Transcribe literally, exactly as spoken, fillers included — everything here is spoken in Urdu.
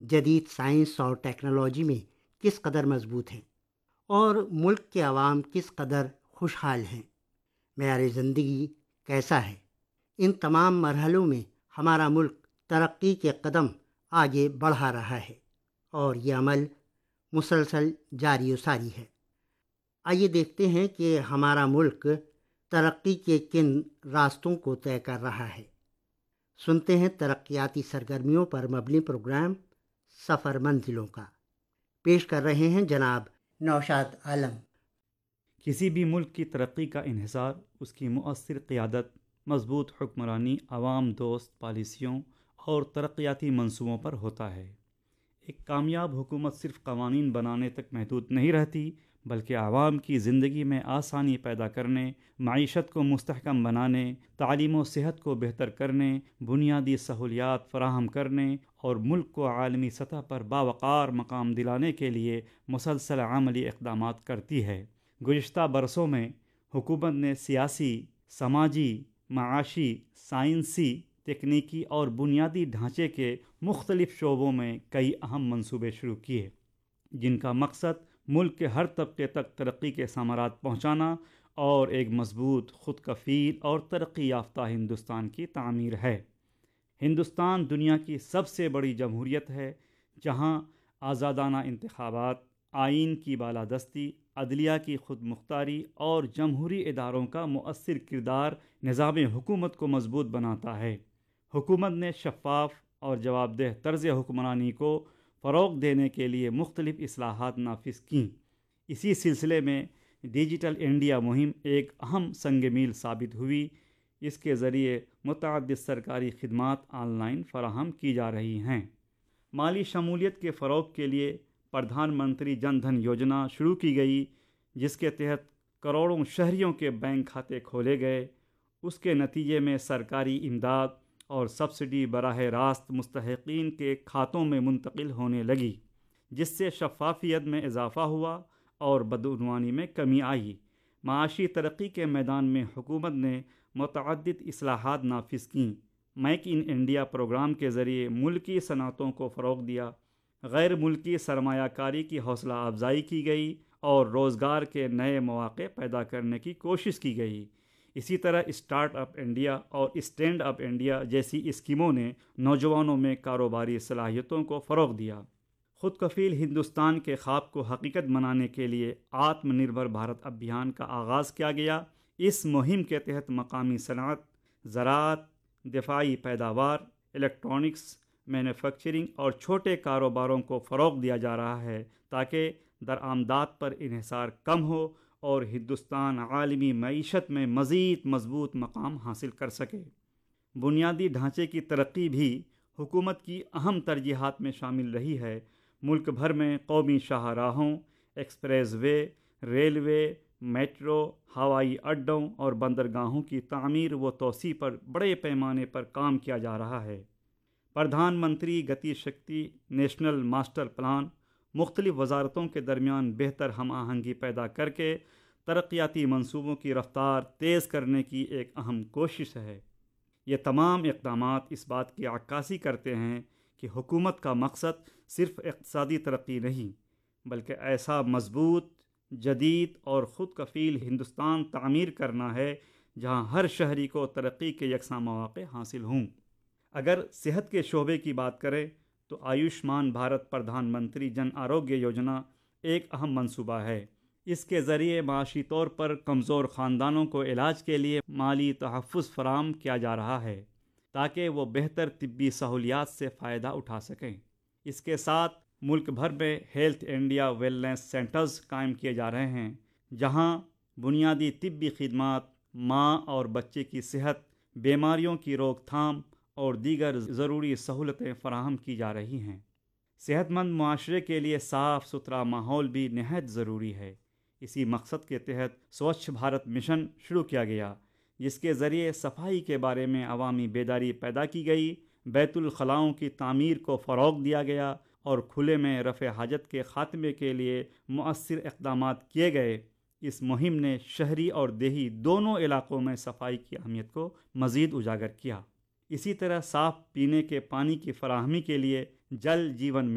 جدید سائنس اور ٹیکنالوجی میں کس قدر مضبوط ہیں اور ملک کے عوام کس قدر خوشحال ہیں، معیار زندگی کیسا ہے۔ ان تمام مرحلوں میں ہمارا ملک ترقی کے قدم آگے بڑھا رہا ہے اور یہ عمل مسلسل جاری و ساری ہے۔ آئیے دیکھتے ہیں کہ ہمارا ملک ترقی کے کن راستوں کو طے کر رہا ہے۔ سنتے ہیں ترقیاتی سرگرمیوں پر مبنی پروگرام سفر منزلوں کا۔ پیش کر رہے ہیں جناب نوشاد عالم۔ کسی بھی ملک کی ترقی کا انحصار اس کی مؤثر قیادت، مضبوط حکمرانی، عوام دوست پالیسیوں اور ترقیاتی منصوبوں پر ہوتا ہے۔ ایک کامیاب حکومت صرف قوانین بنانے تک محدود نہیں رہتی، بلکہ عوام کی زندگی میں آسانی پیدا کرنے، معیشت کو مستحکم بنانے، تعلیم و صحت کو بہتر کرنے، بنیادی سہولیات فراہم کرنے اور ملک کو عالمی سطح پر باوقار مقام دلانے کے لیے مسلسل عملی اقدامات کرتی ہے۔ گزشتہ برسوں میں حکومت نے سیاسی، سماجی، معاشی، سائنسی، تکنیکی اور بنیادی ڈھانچے کے مختلف شعبوں میں کئی اہم منصوبے شروع کیے، جن کا مقصد ملک کے ہر طبقے تک ترقی کے ثمرات پہنچانا اور ایک مضبوط، خود کفیل اور ترقی یافتہ ہندوستان کی تعمیر ہے۔ ہندوستان دنیا کی سب سے بڑی جمہوریت ہے، جہاں آزادانہ انتخابات، آئین کی بالادستی، عدلیہ کی خود مختاری اور جمہوری اداروں کا مؤثر کردار نظام حکومت کو مضبوط بناتا ہے۔ حکومت نے شفاف اور جواب دہ طرز حکمرانی کو فروغ دینے کے لیے مختلف اصلاحات نافذ کیں۔ اسی سلسلے میں ڈیجیٹل انڈیا مہم ایک اہم سنگ میل ثابت ہوئی۔ اس کے ذریعے متعدد سرکاری خدمات آن لائن فراہم کی جا رہی ہیں۔ مالی شمولیت کے فروغ کے لیے پردھان منتری جن دھن یوجنا شروع کی گئی، جس کے تحت کروڑوں شہریوں کے بینک کھاتے کھولے گئے۔ اس کے نتیجے میں سرکاری امداد اور سبسڈی براہ راست مستحقین کے کھاتوں میں منتقل ہونے لگی، جس سے شفافیت میں اضافہ ہوا اور بدعنوانی میں کمی آئی۔ معاشی ترقی کے میدان میں حکومت نے متعدد اصلاحات نافذ کیں۔ میک ان انڈیا پروگرام کے ذریعے ملکی صنعتوں کو فروغ دیا، غیر ملکی سرمایہ کاری کی حوصلہ افزائی کی گئی اور روزگار کے نئے مواقع پیدا کرنے کی کوشش کی گئی۔ اسی طرح اسٹارٹ اپ انڈیا اور اسٹینڈ اپ انڈیا جیسی اسکیموں نے نوجوانوں میں کاروباری صلاحیتوں کو فروغ دیا۔ خود کفیل ہندوستان کے خواب کو حقیقت بنانے کے لیے آتم نربھر بھارت ابھیان کا آغاز کیا گیا۔ اس مہم کے تحت مقامی صنعت، زراعت، دفاعی پیداوار، الیکٹرانکس، مینوفیکچرنگ اور چھوٹے کاروباروں کو فروغ دیا جا رہا ہے تاکہ درآمدات پر انحصار کم ہو اور ہندوستان عالمی معیشت میں مزید مضبوط مقام حاصل کر سکے۔ بنیادی ڈھانچے کی ترقی بھی حکومت کی اہم ترجیحات میں شامل رہی ہے۔ ملک بھر میں قومی شاہراہوں، ایکسپریس وے، ریلوے، میٹرو، ہوائی اڈوں اور بندرگاہوں کی تعمیر و توسیع پر بڑے پیمانے پر کام کیا جا رہا ہے۔ Pradhan Mantri Gati Shakti national master plan مختلف وزارتوں کے درمیان بہتر ہم آہنگی پیدا کر کے ترقیاتی منصوبوں کی رفتار تیز کرنے کی ایک اہم کوشش ہے۔ یہ تمام اقدامات اس بات کی عکاسی کرتے ہیں کہ حکومت کا مقصد صرف اقتصادی ترقی نہیں، بلکہ ایسا مضبوط، جدید اور خود کفیل ہندوستان تعمیر کرنا ہے جہاں ہر شہری کو ترقی کے یکساں مواقع حاصل ہوں۔ اگر صحت کے شعبے کی بات کریں تو آیوشمان بھارت پردھان منتری جن آروگیہ یوجنا ایک اہم منصوبہ ہے۔ اس کے ذریعے معاشی طور پر کمزور خاندانوں کو علاج کے لیے مالی تحفظ فراہم کیا جا رہا ہے تاکہ وہ بہتر طبی سہولیات سے فائدہ اٹھا سکیں۔ اس کے ساتھ ملک بھر میں ہیلتھ انڈیا ویلنس سینٹرز قائم کیے جا رہے ہیں، جہاں بنیادی طبی خدمات، ماں اور بچے کی صحت، بیماریوں کی روک تھام اور دیگر ضروری سہولتیں فراہم کی جا رہی ہیں۔ صحت مند معاشرے کے لیے صاف ستھرا ماحول بھی نہایت ضروری ہے۔ اسی مقصد کے تحت سوچھ بھارت مشن شروع کیا گیا، جس کے ذریعے صفائی کے بارے میں عوامی بیداری پیدا کی گئی، بیت الخلاؤں کی تعمیر کو فروغ دیا گیا اور کھلے میں رفع حاجت کے خاتمے کے لیے مؤثر اقدامات کیے گئے۔ اس مہم نے شہری اور دیہی دونوں علاقوں میں صفائی کی اہمیت کو مزید اجاگر کیا۔ اسی طرح صاف پینے کے پانی کی فراہمی کے لیے جل جیون